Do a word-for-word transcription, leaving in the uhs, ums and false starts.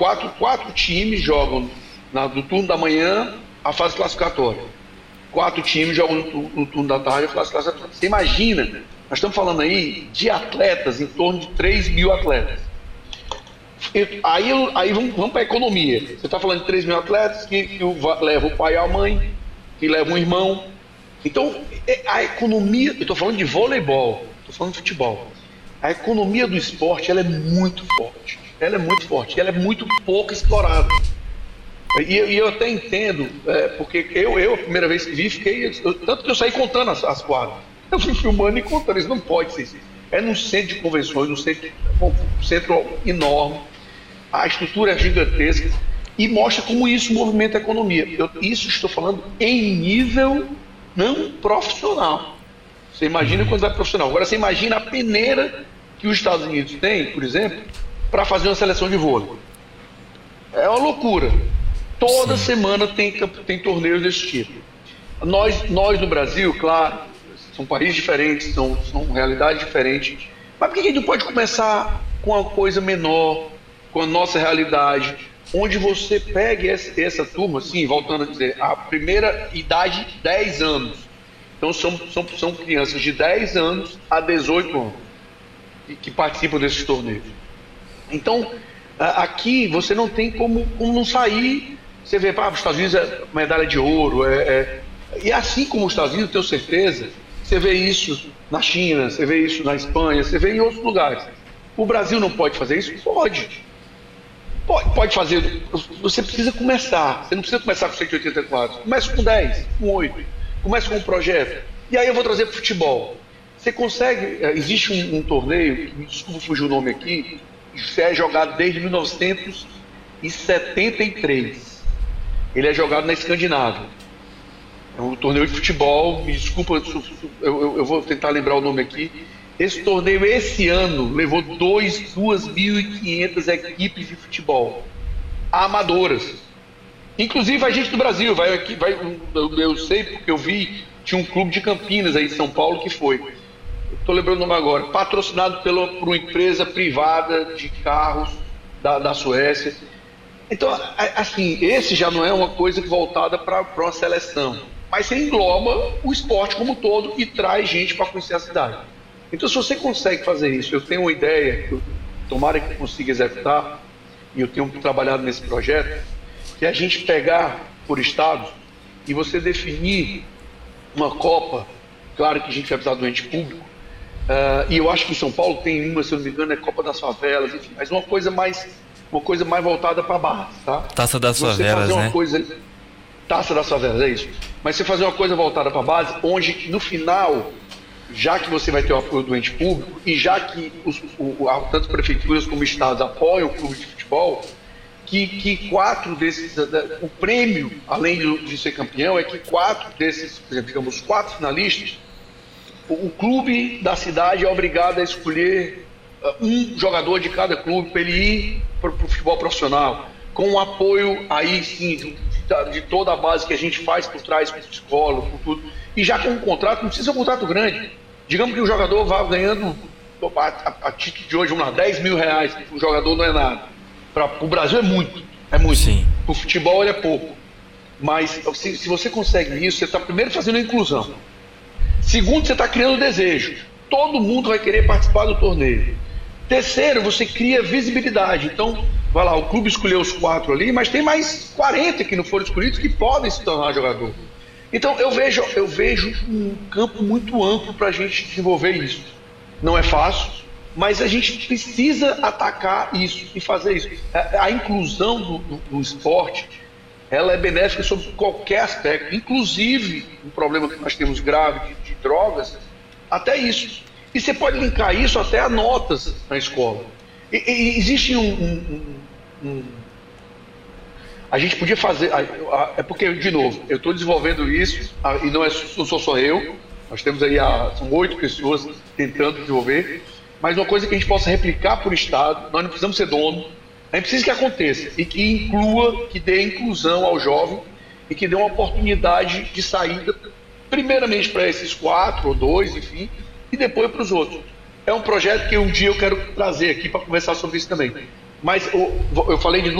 quatro, quatro times jogam na, no turno da manhã a fase classificatória. Quatro times jogam no, no turno da tarde a fase classificatória. Você imagina, nós estamos falando aí de atletas, em torno de três mil atletas. Aí, aí vamos, vamos para a economia. Você está falando de três mil atletas que, que leva o pai e a mãe, que leva um irmão. Então, a economia, eu estou falando de voleibol, estou falando de futebol. A economia do esporte, ela é muito forte. Ela é muito forte, ela é muito pouco explorada. E, e eu até entendo, é, porque eu, eu, a primeira vez que vi, fiquei. Eu, tanto que eu saí contando as, as quadras. Eu fui filmando e contando, isso não pode ser isso. É num centro de convenções, num centro, um centro enorme, a estrutura é gigantesca e mostra como isso movimenta a economia. Eu, isso estou falando em nível não profissional. Você imagina quando é profissional. Agora você imagina a peneira que os Estados Unidos têm, por exemplo, para fazer uma seleção de vôlei. É uma loucura. Toda Sim. semana tem, tem torneios desse tipo. Nós, nós no Brasil, claro, são países diferentes, são, são realidades diferentes. Mas por que a gente não pode começar com uma coisa menor, com a nossa realidade, onde você pegue essa, essa turma, assim, voltando a dizer, a primeira idade, dez anos. Então são, são, são crianças de dez anos a dezoito anos que, que participam desses torneios. Então, aqui você não tem como, como não sair. Você vê, ah, os Estados Unidos é medalha de ouro, é, é, e assim como os Estados Unidos, eu tenho certeza, você vê isso na China, você vê isso na Espanha, você vê em outros lugares. O Brasil não pode fazer isso? Pode. Pode, pode fazer. Você precisa começar. Você não precisa começar com cento e oitenta e quatro. Comece com dez, com oito. Comece com um projeto. E aí eu vou trazer para o futebol. Você consegue. Existe um, um torneio, me desculpa fugir o nome aqui, que é jogado desde mil novecentos e setenta e três. Ele é jogado na Escandinávia. É um torneio de futebol. Me desculpa, eu, eu, eu vou tentar lembrar o nome aqui. Esse torneio, esse ano, levou duas mil e quinhentas equipes de futebol amadoras. Inclusive a gente do Brasil, vai aqui, vai, eu sei porque eu vi, tinha um clube de Campinas aí em São Paulo que foi. Estou lembrando o nome agora, patrocinado pela, por uma empresa privada de carros da, da Suécia. Então, assim, esse já não é uma coisa voltada para uma seleção, mas você engloba o esporte como um todo e traz gente para conhecer a cidade. Então, se você consegue fazer isso, eu tenho uma ideia, que eu, tomara que eu consiga executar, e eu tenho trabalhado nesse projeto, que é a gente pegar por estados e você definir uma Copa. Claro que a gente vai precisar do ente público, uh, e eu acho que em São Paulo tem uma, se eu não me engano, é Copa das Favelas, enfim, mas uma coisa mais, uma coisa mais voltada para a base, tá? Taça das você Favelas, fazer uma né? Coisa, Taça das Favelas, é isso. Mas você fazer uma coisa voltada para a base, onde no final, já que você vai ter o apoio do ente público e já que os, o, tanto prefeituras como estados apoiam o clube de futebol, que, que quatro desses, o prêmio, além de ser campeão, é que quatro desses, por exemplo, digamos, quatro finalistas, o, o clube da cidade é obrigado a escolher um jogador de cada clube para ele ir para o futebol profissional, com o apoio aí sim de, de toda a base que a gente faz por trás, com escola, com tudo, e já com um contrato, não precisa ser um contrato grande. Digamos que o jogador vá ganhando, a, a, a título de hoje, vamos lá, dez mil reais, o jogador não é nada. Para o Brasil é muito, é muito. Para o futebol ele é pouco. Mas se, se você consegue isso, você está primeiro fazendo a inclusão. Segundo, você está criando desejo. Todo mundo vai querer participar do torneio. Terceiro, você cria visibilidade. Então, vai lá, o clube escolheu os quatro ali, mas tem mais quarenta que não foram escolhidos que podem se tornar jogador. Então eu vejo, eu vejo um campo muito amplo para a gente desenvolver isso. Não é fácil, mas a gente precisa atacar isso e fazer isso. A, a inclusão do, do, do esporte, ela é benéfica sobre qualquer aspecto, inclusive um problema que nós temos grave de, de drogas, até isso. E você pode linkar isso até a notas na escola. E, e existe um... um, um, um A gente podia fazer, é porque, de novo, eu estou desenvolvendo isso, e não, é, não sou só eu, nós temos aí, a, são oito pessoas tentando desenvolver, mas uma coisa que a gente possa replicar por estado, nós não precisamos ser dono, a gente precisa que aconteça, e que inclua, que dê inclusão ao jovem, e que dê uma oportunidade de saída, primeiramente para esses quatro ou dois, enfim, e depois para os outros. É um projeto que um dia eu quero trazer aqui para conversar sobre isso também. Mas eu, eu falei de